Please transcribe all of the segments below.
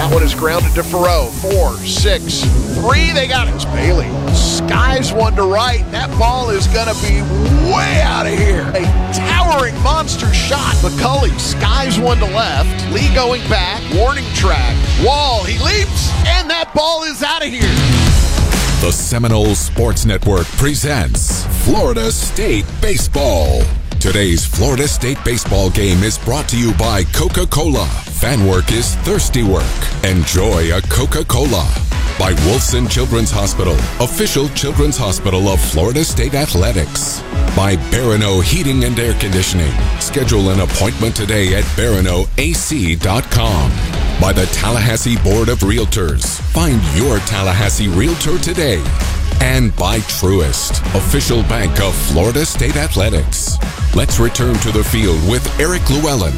That one is grounded to Farrow. 4, 6, 3. They got it. It's Bailey. Skies one to right. That ball is going to be way out of here. A towering monster shot. McCulley skies one to left. Lee going back. Warning track. Wall. He leaps. And that ball is out of here. The Seminole Sports Network presents Florida State Baseball. Today's Florida State baseball game is brought to you by Coca-Cola. Fan work is thirsty work. Enjoy a Coca-Cola. By Wolfson Children's Hospital, official children's hospital of Florida State Athletics. By Barano Heating and Air Conditioning. Schedule an appointment today at baranoac.com. By the Tallahassee Board of Realtors. Find your Tallahassee Realtor today. And by Truist, official bank of Florida State Athletics. Let's return to the field with Eric Llewellyn.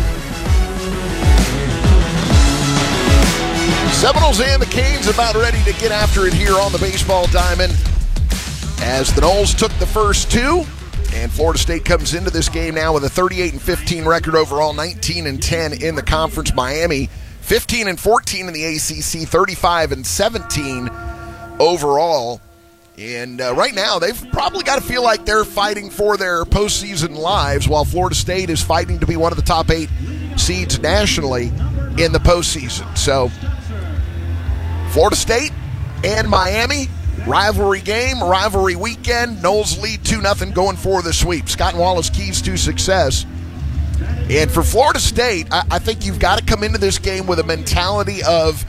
Seminoles and the Canes about ready to get after it here on the baseball diamond as the Noles took the first two, and Florida State comes into this game now with a 38-15 record overall, 19-10 in the conference. Miami 15-14 in the ACC, 35-17 overall. And right now, they've probably got to feel like they're fighting for their postseason lives, while Florida State is fighting to be one of the top 8 seeds nationally in the postseason. So, Florida State and Miami, rivalry game, rivalry weekend. Noles lead 2-0 going for the sweep. Scott and Wallace keys to success. And for Florida State, I think you've got to come into this game with a mentality of,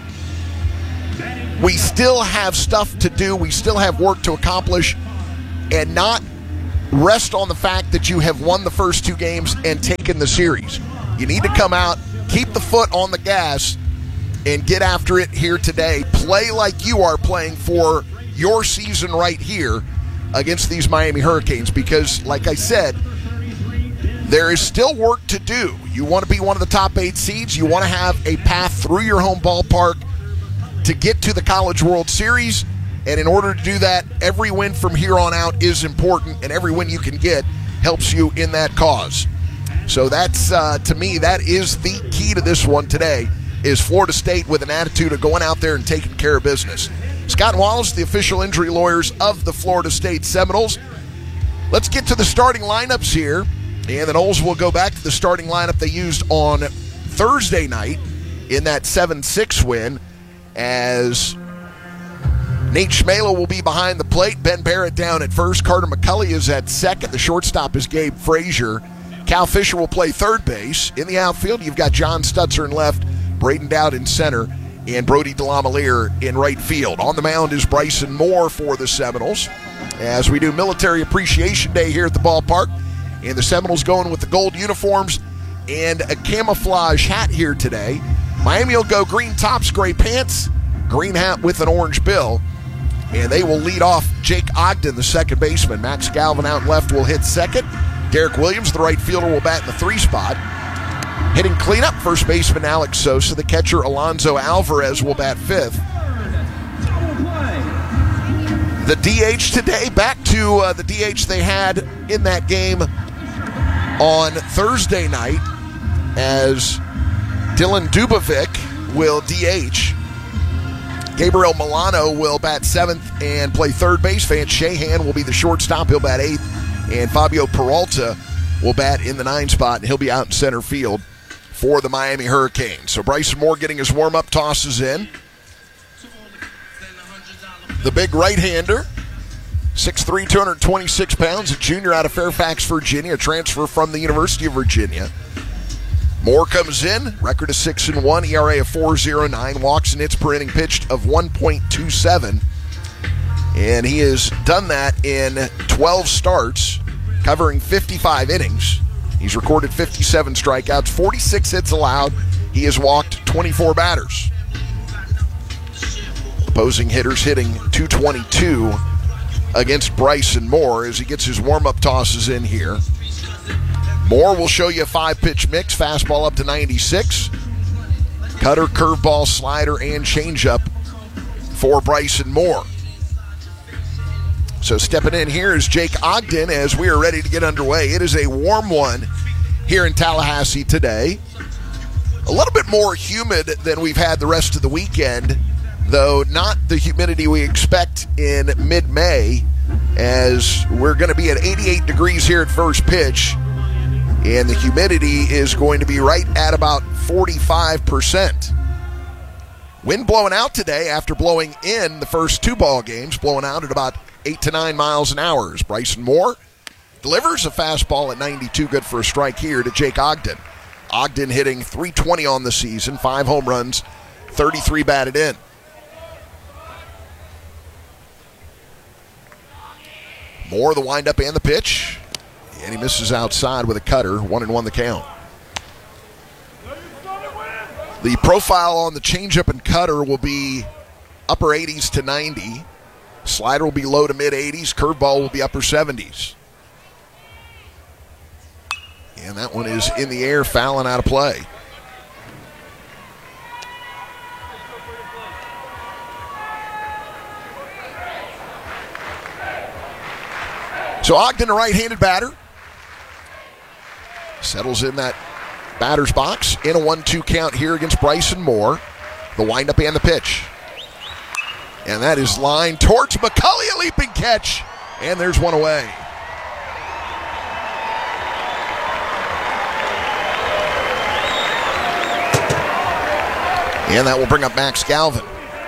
we still have stuff to do, we still have work to accomplish, and not rest on the fact that you have won the first 2 games and taken the series. You need to come out, keep the foot on the gas, and get after it here today. Play like you are playing for your season right here against these Miami Hurricanes, because, like I said, there is still work to do. You want to be one of the top 8 seeds. You want to have a path through your home ballpark to get to the College World Series, and in order to do that, every win from here on out is important, and every win you can get helps you in that cause. So that's, to me, that is the key to this one today, is Florida State with an attitude of going out there and taking care of business. Scott Wallace, the official injury lawyers of the Florida State Seminoles. Let's get to the starting lineups here, and the Noles will go back to the starting lineup they used on Thursday night in that 7-6 win, as Nate Schmela will be behind the plate. Ben Barrett down at first. Carter McCulley is at second. The shortstop is Gabe Frazier. Cal Fisher will play third base. In the outfield, you've got John Stutzer in left, Braden Dowd in center, and Brody DeLamielleure in right field. On the mound is Bryson Moore for the Seminoles, as we do Military Appreciation Day here at the ballpark. And the Seminoles going with the gold uniforms and a camouflage hat here today. Miami will go green tops, gray pants, green hat with an orange bill. And they will lead off Jake Ogden, the second baseman. Max Galvin out left will hit second. Derek Williams, the right fielder, will bat in the 3 spot. Hitting cleanup, first baseman Alex Sosa. The catcher Alonzo Alvarez will bat 5th. The DH today, back to the DH they had in that game on Thursday night, as Dylan Dubovic will DH. Gabriel Milano will bat 7th and play third base. Vance Shahan will be the shortstop. He'll bat 8th. And Fabio Peralta will bat in the 9 spot, and he'll be out in center field for the Miami Hurricanes. So Bryson Moore getting his warm-up tosses in. The big right-hander, 6'3", 226 pounds, a junior out of Fairfax, Virginia, a transfer from the University of Virginia. Moore comes in, record of 6-1, ERA of 4.09, walks and hits per inning pitched of 1.27. And he has done that in 12 starts, covering 55 innings. He's recorded 57 strikeouts, 46 hits allowed. He has walked 24 batters. Opposing hitters hitting .222 against Bryson Moore as he gets his warm-up tosses in here. Moore will show you a 5-pitch mix, fastball up to 96. Cutter, curveball, slider, and changeup for Bryson Moore. So stepping in here is Jake Ogden as we are ready to get underway. It is a warm one here in Tallahassee today. A little bit more humid than we've had the rest of the weekend, though not the humidity we expect in mid-May, as we're going to be at 88 degrees here at first pitch, and the humidity is going to be right at about 45%. Wind blowing out today after blowing in the first two ball games, blowing out at about 8 to 9 miles an hour. As Bryson Moore delivers a fastball at 92, good for a strike here to Jake Ogden. Ogden hitting .320 on the season, 5 home runs, 33 batted in. Moore, the windup and the pitch. And he misses outside with a cutter, 1-1 the count. The profile on the changeup and cutter will be upper 80s to 90. Slider will be low to mid 80s. Curveball will be upper 70s. And that one is in the air, fouling out of play. So Ogden, a right-handed batter, settles in that batter's box in a 1-2 count here against Bryson Moore. The windup and the pitch. And that is lined towards McCulley, a leaping catch. And there's one away. And that will bring up Max Galvin.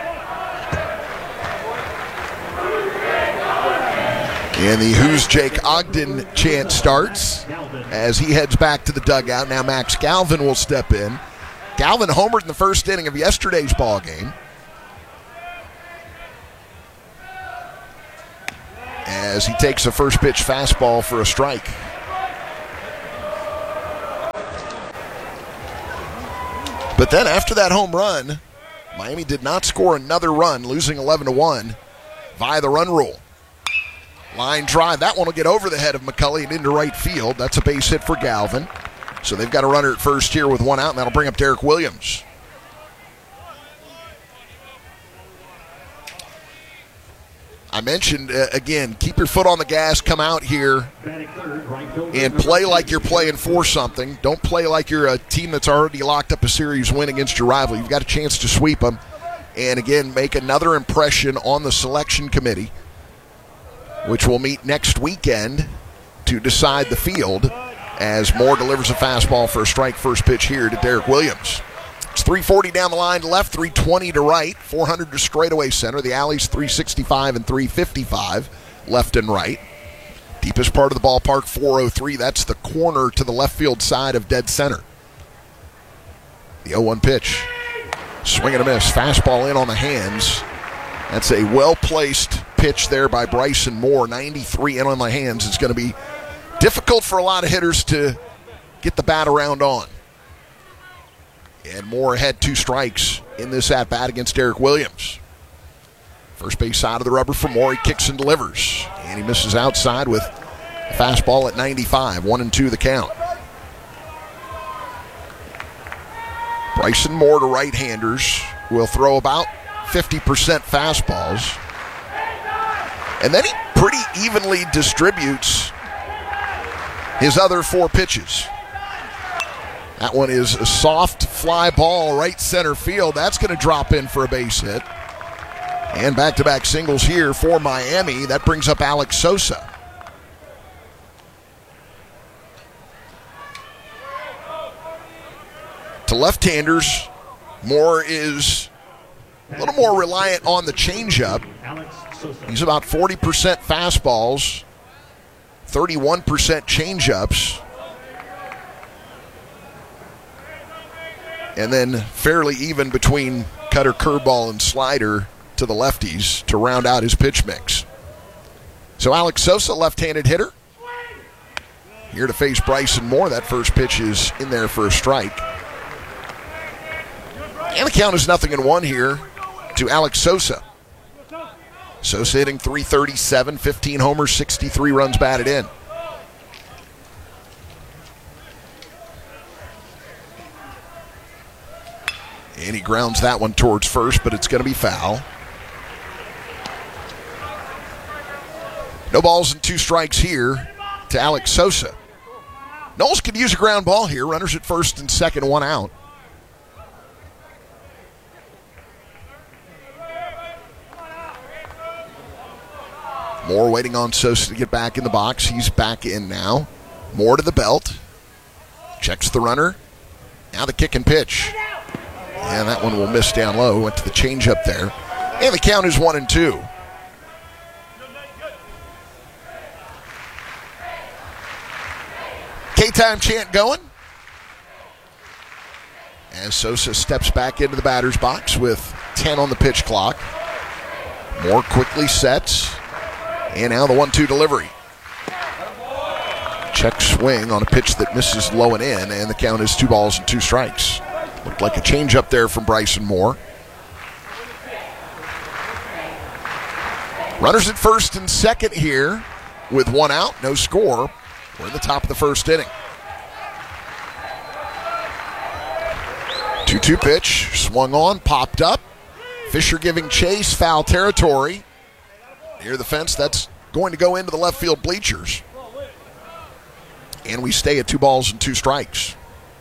And the Who's Jake Ogden chant starts as he heads back to the dugout. Now Max Galvin will step in. Galvin homered in the first inning of yesterday's ball game, as he takes a first pitch fastball for a strike. But then after that home run, Miami did not score another run, losing 11-1 via the run rule. Line drive, that one will get over the head of McCulley and into right field. That's a base hit for Galvin. So they've got a runner at first here with one out, and that'll bring up Derek Williams. I mentioned, again, keep your foot on the gas, come out here and play like you're playing for something. Don't play like you're a team that's already locked up a series win against your rival. You've got a chance to sweep them. And, again, make another impression on the selection committee, which will meet next weekend to decide the field, as Moore delivers a fastball for a strike, first pitch here to Derek Williams. It's 340 down the line to left, 320 to right, 400 to straightaway center. The alley's 365 and 355 left and right. Deepest part of the ballpark, 403. That's the corner to the left field side of dead center. The 0-1 pitch. Swing and a miss. Fastball in on the hands. That's a well-placed pitch there by Bryson Moore. 93 in on the hands. It's going to be difficult for a lot of hitters to get the bat around on. And Moore had 2 strikes in this at-bat against Derek Williams. First base side of the rubber for Moore. He kicks and delivers. And he misses outside with a fastball at 95. 1-2 the count. Bryson Moore to right-handers will throw about 50% fastballs. And then he pretty evenly distributes his other 4 pitches. That one is a soft fly ball right center field. That's going to drop in for a base hit. And back-to-back singles here for Miami. That brings up Alex Sosa. To left-handers, Moore is a little more reliant on the changeup. He's about 40% fastballs, 31% changeups, and then fairly even between cutter, curveball, and slider to the lefties to round out his pitch mix. So Alex Sosa, left-handed hitter, here to face Bryson Moore. That first pitch is in there for a strike. And the count is 0-1 here to Alex Sosa. Sosa hitting .337, 15 homers, 63 runs batted in. And he grounds that one towards first, but it's going to be foul. No balls and 2 strikes here to Alex Sosa. Knowles could use a ground ball here. Runners at first and second, 1 out. Moore waiting on Sosa to get back in the box. He's back in now. Moore to the belt. Checks the runner. Now the kick and pitch. And that one will miss down low. Went to the changeup there. And the count is 1-2. K-time chant going. As Sosa steps back into the batter's box with 10 on the pitch clock. Moore quickly sets. And now the 1-2 delivery. Check swing on a pitch that misses low and in, and the count is 2 balls and 2 strikes. Looked like a changeup there from Bryson Moore. Runners at first and second here with 1 out, no score. We're in the top of the first inning. 2-2 pitch, swung on, popped up. Fisher giving chase, foul territory. Near the fence, that's going to go into the left field bleachers. And we stay at 2 balls and 2 strikes.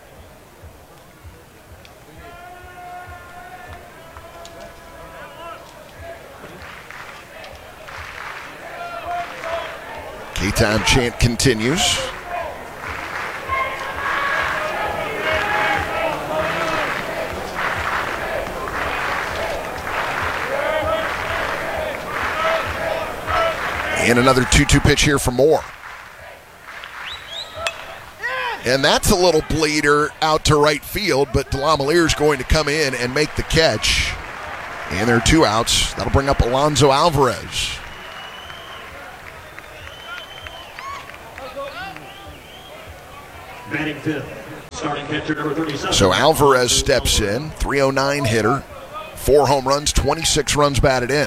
K-time chant continues. And another 2-2 pitch here for Moore. And that's a little bleeder out to right field, but DeLamielleure is going to come in and make the catch. And there are 2 outs. That'll bring up Alonso Alvarez. Batting fifth, starting catcher number 37. So Alvarez steps in, 309 hitter, 4 home runs, 26 runs batted in.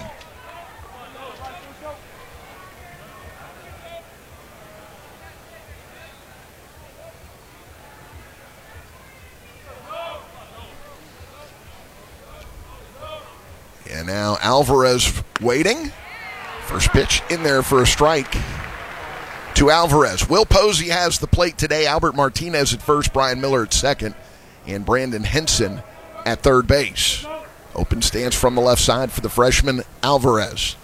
And now Alvarez waiting. First pitch in there for a strike to Alvarez. Will Posey has the plate today. Albert Martinez at first, Brian Miller at second, and Brandon Henson at third base. Open stance from the left side for the freshman Alvarez.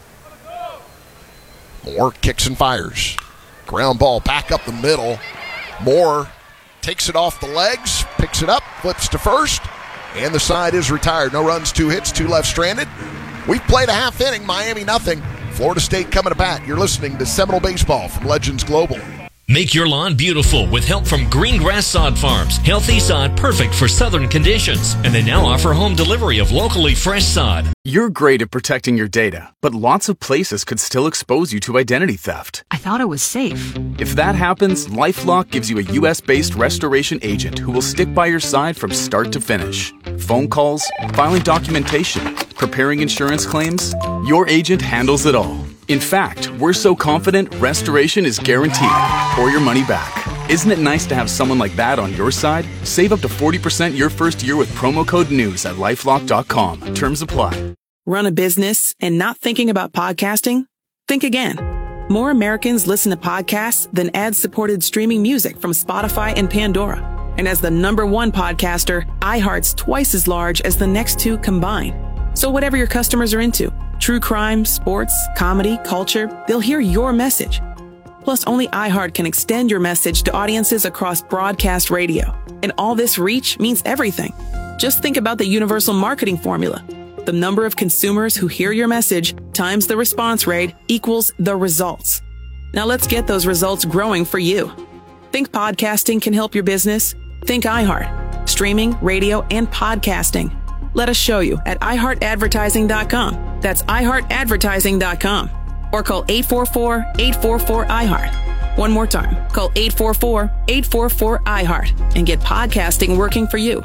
Moore kicks and fires. Ground ball back up the middle. Moore takes it off the legs, picks it up, flips to first, and the side is retired. No runs, 2 hits, 2 left stranded. We've played a half inning, Miami nothing. Florida State coming to bat. You're listening to Seminole Baseball from Legends Global. Make your lawn beautiful with help from Greengrass Sod Farms. Healthy sod perfect for southern conditions. And they now offer home delivery of locally fresh sod. You're great at protecting your data, but lots of places could still expose you to identity theft. I thought it was safe. If that happens, LifeLock gives you a U.S.-based restoration agent who will stick by your side from start to finish. Phone calls, filing documentation, preparing insurance claims, your agent handles it all. In fact, we're so confident restoration is guaranteed or your money back. Isn't it nice to have someone like that on your side? Save up to 40% your first year with promo code NEWS at LifeLock.com. Terms apply. Run a business and not thinking about podcasting? Think again. More Americans listen to podcasts than ad-supported streaming music from Spotify and Pandora. And as the #1 podcaster, iHeart's twice as large as the next 2 combined. So whatever your customers are into, true crime, sports, comedy, culture, they'll hear your message. Plus, only iHeart can extend your message to audiences across broadcast radio. And all this reach means everything. Just think about the universal marketing formula. The number of consumers who hear your message times the response rate equals the results. Now let's get those results growing for you. Think podcasting can help your business? Think iHeart. Streaming, radio, and podcasting. Let us show you at iHeartAdvertising.com. That's iHeartAdvertising.com. Or call 844-844-iHeart. One more time. Call 844-844-iHeart and get podcasting working for you.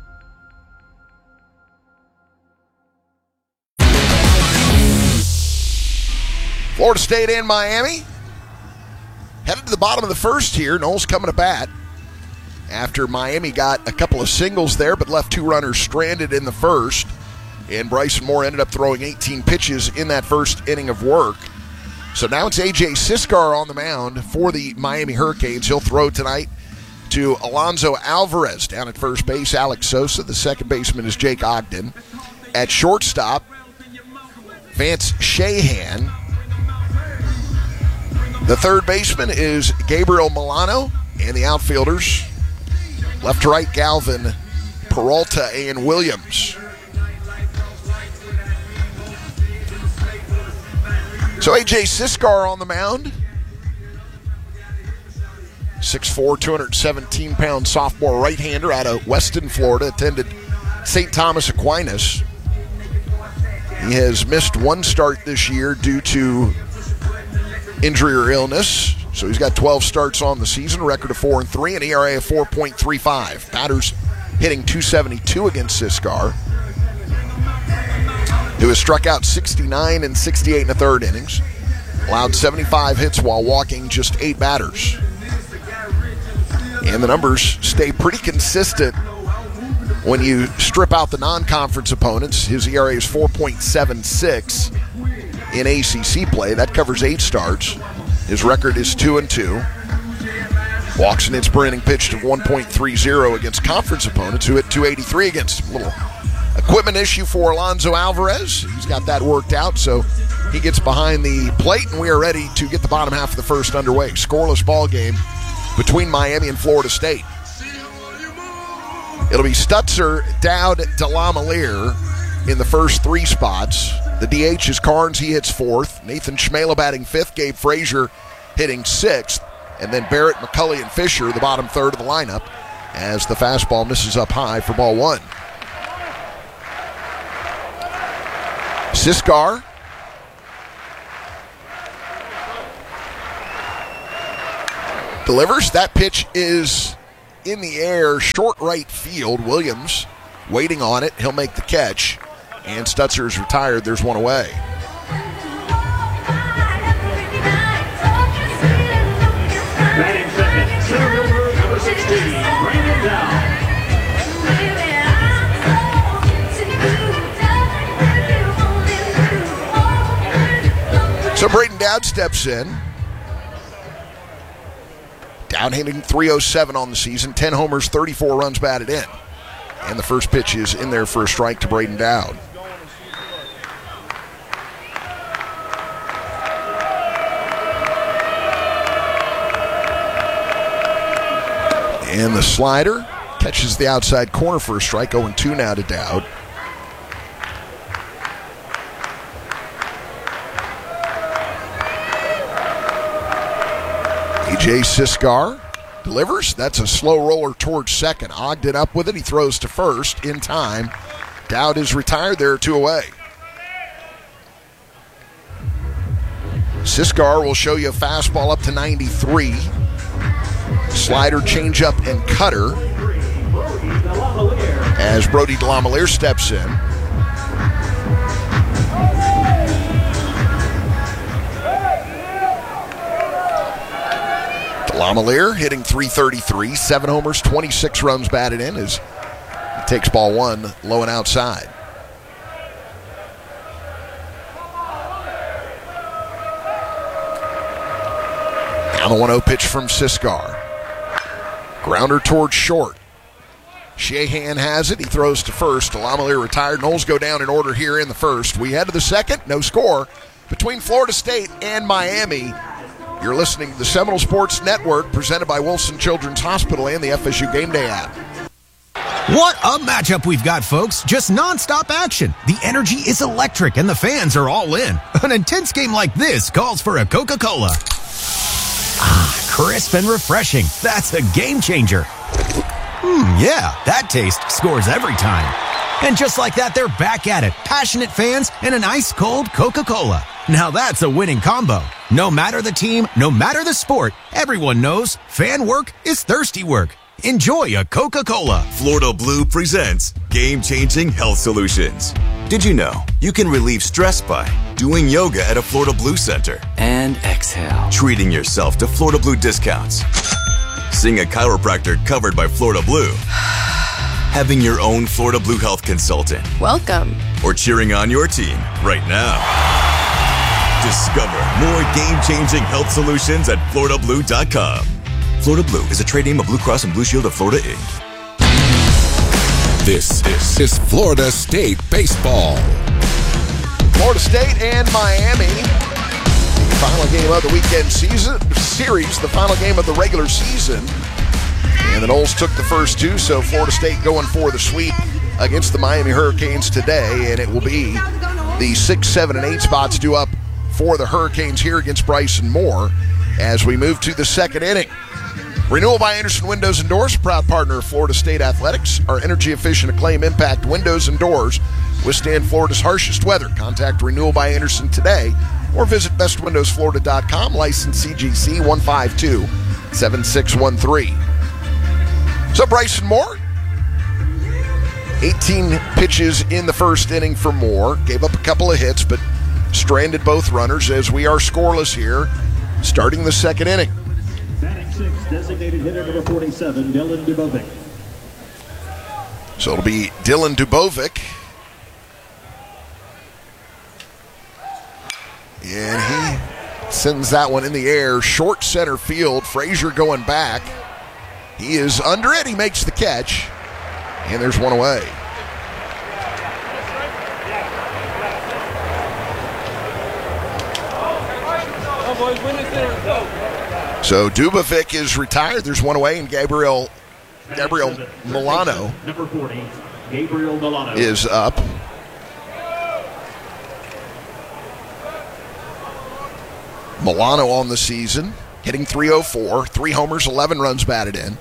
Florida State and Miami headed to the bottom of the first here. Knowles coming to bat after Miami got a couple of singles there but left 2 runners stranded in the first. And Bryson Moore ended up throwing 18 pitches in that first inning of work. So now it's A.J. Siskar on the mound for the Miami Hurricanes. He'll throw tonight to Alonso Alvarez down at first base. Alex Sosa, the second baseman, is Jake Ogden. At shortstop, Vance Shahan. The third baseman is Gabriel Milano, and the outfielders, left to right, Galvin, Peralta, and Williams. So A.J. Siskar on the mound. 6'4", 217-pound sophomore right-hander out of Weston, Florida, attended St. Thomas Aquinas. He has missed one start this year due to injury or illness. So he's got 12 starts on the season, a record of 4-3, an ERA of 4.35. Batters hitting .272 against Siskar, who has struck out 69 and 68 in the third innings, allowed 75 hits while walking just 8 batters. And the numbers stay pretty consistent when you strip out the non-conference opponents. His ERA is 4.76 in ACC play. That covers 8 starts. His record is 2-2. Walks and hits per inning pitched of 1.30 against conference opponents, who hit .283 against him. Little equipment issue for Alonzo Alvarez. He's got that worked out, so he gets behind the plate, and we are ready to get the bottom half of the first underway. Scoreless ball game between Miami and Florida State. It'll be Stutzer, Dowd, DeLamielleure in the first 3 spots. The DH is Carnes, he hits 4th. Nathan Schmela batting 5th. Gabe Frazier hitting 6th. And then Barrett, McCulley, and Fisher, the bottom third of the lineup, as the fastball misses up high for ball 1. Siskar delivers. That pitch is in the air, short right field. Williams waiting on it. He'll make the catch. And Stutzer is retired. There's one away. Batting second, center fielder, number 16, Brandon Dowd. So Braden Dowd steps in. Dowd hitting .307 on the season, 10 homers, 34 runs batted in. And the first pitch is in there for a strike to Braden Dowd. And the slider catches the outside corner for a strike. 0-2 now to Dowd. A.J. Siskar delivers. That's a slow roller towards second. Ogden up with it. He throws to first in time. Dowd is retired. There are 2 away. Siskar will show you a fastball up to 93. Slider, changeup, and cutter as Brody DeLamielleure steps in. DeLamielleure hitting .333, 7 homers, 26 runs batted in as he takes ball 1 low and outside. Now the 1-0 pitch from Siskar. Grounder towards short. Shahan has it. He throws to first. DeLamielleure retired. Noles go down in order here in the first. We head to the second. No score between Florida State and Miami. You're listening to the Seminole Sports Network, presented by Wilson Children's Hospital and the FSU Game Day app. What a matchup we've got, folks. Just nonstop action. The energy is electric and the fans are all in. An intense game like this calls for a Coca-Cola. Ah, crisp and refreshing. That's a game changer. Yeah, that taste scores every time. And just like that, they're back at it. Passionate fans and an ice-cold Coca-Cola. Now that's a winning combo. No matter the team, no matter the sport, everyone knows fan work is thirsty work. Enjoy a Coca-Cola. Florida Blue presents Game-Changing Health Solutions. Did you know you can relieve stress by doing yoga at a Florida Blue Center? And exhale. Treating yourself to Florida Blue discounts. Seeing a chiropractor covered by Florida Blue. Having your own Florida Blue health consultant. Welcome. Or cheering on your team right now. Discover more game-changing health solutions at FloridaBlue.com. Florida Blue is a trade name of Blue Cross and Blue Shield of Florida, Inc. This is Florida State Baseball. Florida State and Miami Final game of the weekend series, the final game of the regular season. And the Noles took the first two, so Florida State going for the sweep against the Miami Hurricanes today, and it will be the 6, 7, and 8 spots due up for the Hurricanes here against Bryson Moore as we move to the second inning. Renewal by Anderson Windows and Doors, proud partner of Florida State Athletics. Our energy-efficient Acclaim Impact windows and doors withstand Florida's harshest weather. Contact Renewal by Anderson today or visit bestwindowsflorida.com, license CGC 1527613. So Bryson Moore, 18 pitches in the first inning for Moore. Gave up a couple of hits, but stranded both runners as we are scoreless here, starting the second inning. Batting 6, designated hitter number 47, Dylan Dubovic. So it'll be Dylan Dubovic. And he sends that one in the air, short center field. Frazier going back. He is under it. He makes the catch. And there's one away. So Dubovic is retired. There's one away, and Gabriel Milano number 40, Gabriel Milano is up. Milano on the season, hitting .304, 3 homers, 11 runs batted in.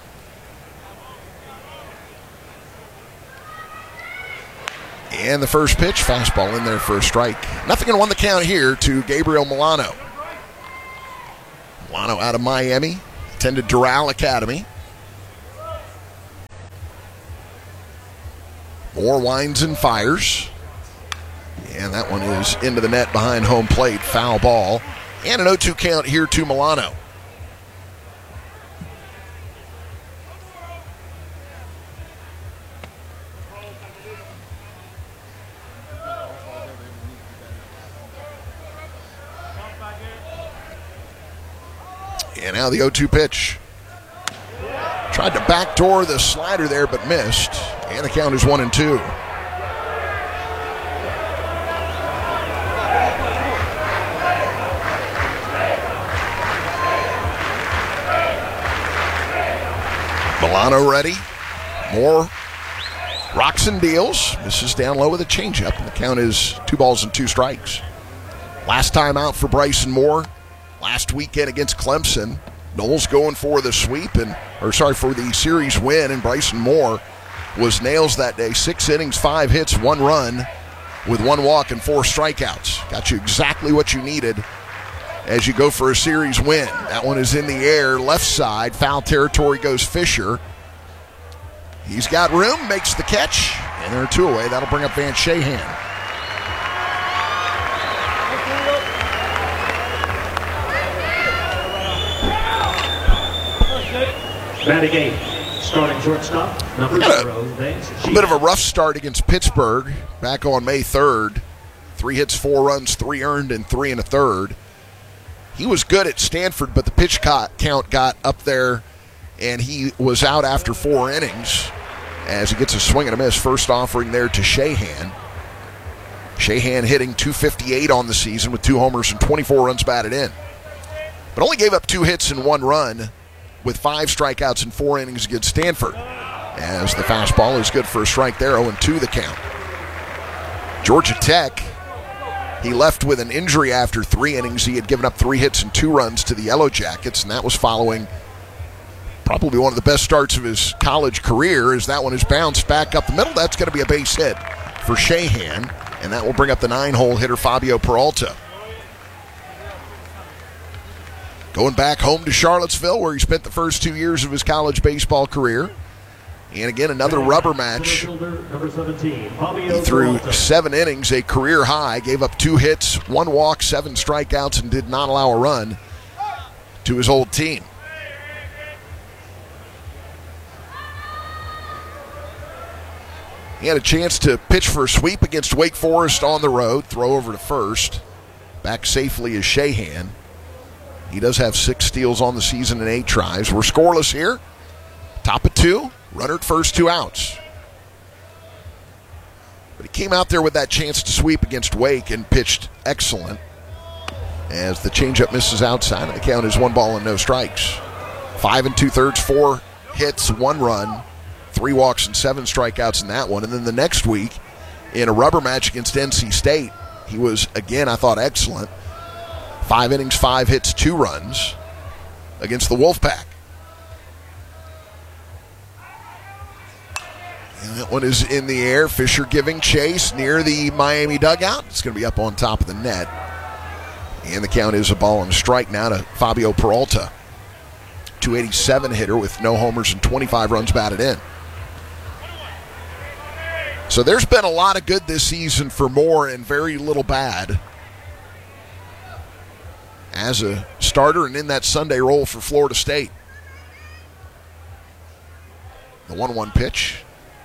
And the first pitch, fastball in there for a strike. Nothing in 1 the count here to Gabriel Milano. Milano out of Miami, attended Doral Academy. Moore winds and fires. And that one is into the net behind home plate, foul ball. And an 0-2 count here to Milano. And now the 0-2 pitch. Tried to backdoor the slider there, but missed. And the count is 1-2. Milano ready. Moore rocks and deals. Misses down low with a changeup, and the count is 2 balls and 2 strikes. Last time out for Bryson Moore. Last weekend against Clemson, Noles going for the sweep for the series win, and Bryson Moore was nails that day. 6 innings, 5 hits, 1 run with 1 walk and 4 strikeouts. Got you exactly what you needed as you go for a series win. That one is in the air, left side, foul territory goes Fisher. He's got room, makes the catch, and there are 2 away. That'll bring up Van Shahan. Batting 8, starting shortstop, number 0. A bit of a rough start against Pittsburgh back on May 3rd. 3 hits, 4 runs, 3 earned, and 3 1/3. He was good at Stanford, but the pitch count got up there, and he was out after 4 innings as he gets a swing and a miss. First offering there to Shahan. Shahan hitting .258 on the season with 2 homers and 24 runs batted in. But only gave up 2 hits and 1 run with 5 strikeouts in 4 innings against Stanford. As the fastball is good for a strike there, 0-2 the count. Georgia Tech, he left with an injury after 3 innings. He had given up 3 hits and 2 runs to the Yellow Jackets, and that was following probably one of the best starts of his college career, as that one is bounced back up the middle. That's going to be a base hit for Shahan, and that will bring up the 9-hole hitter Fabio Peralta. Going back home to Charlottesville, where he spent the first 2 years of his college baseball career. And again, another rubber match. He threw 7 innings, a career high, gave up 2 hits, 1 walk, 7 strikeouts, and did not allow a run to his old team. He had a chance to pitch for a sweep against Wake Forest on the road, throw over to first. Back safely is Shahan. He does have 6 steals on the season and 8 tries. We're scoreless here. Top of 2. Runner at first, 2 outs. But he came out there with that chance to sweep against Wake and pitched excellent. as the changeup misses outside, and the count is 1 ball and no strikes. 5 2/3, 4 hits, 1 run, 3 walks and 7 strikeouts in that one. And then the next week, in a rubber match against NC State, he was, again, I thought, excellent. 5 innings, 5 hits, 2 runs against the Wolfpack. And that one is in the air. Fisher giving chase near the Miami dugout. It's going to be up on top of the net. And the count is a ball and a strike now to Fabio Peralta. 287 hitter with no homers and 25 runs batted in. So there's been a lot of good this season for Moore and very little bad as a starter and in that Sunday role for Florida State. The 1-1 pitch.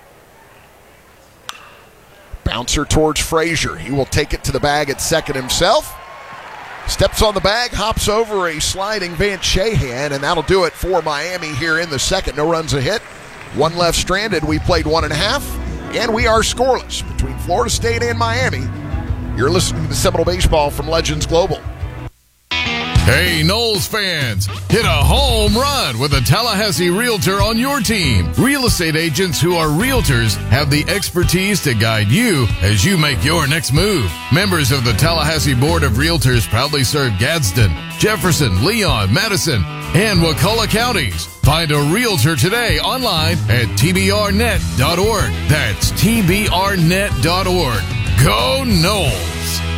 Bouncer towards Frazier. He will take it to the bag at second himself. Steps on the bag, hops over a sliding Van Shahan, and that'll do it for Miami here in the second. No runs a hit. 1 left stranded. We played 1.5, and we are scoreless between Florida State and Miami. You're listening to the Seminole Baseball from Legends Global. Hey, Noles fans, hit a home run with a Tallahassee Realtor on your team. Real estate agents who are realtors have the expertise to guide you as you make your next move. Members of the Tallahassee Board of Realtors proudly serve Gadsden, Jefferson, Leon, Madison, and Wakulla counties. Find a realtor today online at tbrnet.org. That's tbrnet.org. Go Noles!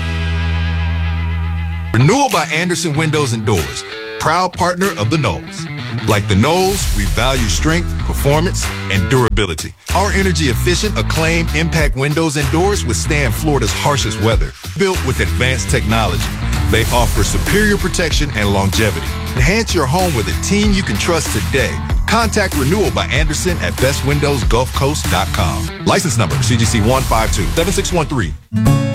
Renewal by Anderson Windows and Doors, proud partner of the Noles. Like the Noles, we value strength, performance, and durability. Our energy-efficient, acclaimed impact windows and doors withstand Florida's harshest weather. Built with advanced technology, they offer superior protection and longevity. Enhance your home with a team you can trust today. Contact Renewal by Anderson at bestwindowsgulfcoast.com. License number CGC 1527613.